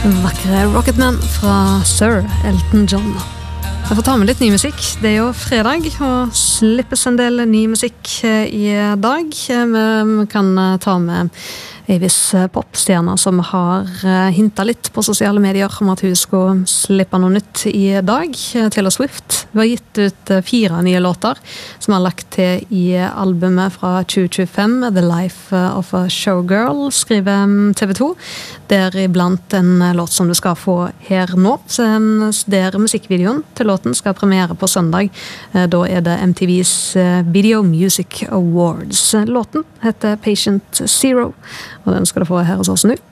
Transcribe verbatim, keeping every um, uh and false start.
Vakre Rocketman fra Sir Elton John. Jeg får ta med litt ny musikk. Det er jo fredag, og slippes en del ny musikk i dag. Vi kan ta med en viss popstjerne som har hintet litt på sosiale medier om at hun skulle slippe noe nytt i dag. Taylor Swift. Hun har gitt ut fire nye låter som har lagt til i albumet fra tjue tjuefem, The Life of a Showgirl, skriver T V to. Det er iblant en låt som du skal få her nå. Der musikkvideoen til låten skal premiere på søndag. Da er det M T V's Video Music Awards. Låten heter Patient Zero, og den skal du få her hos oss nå.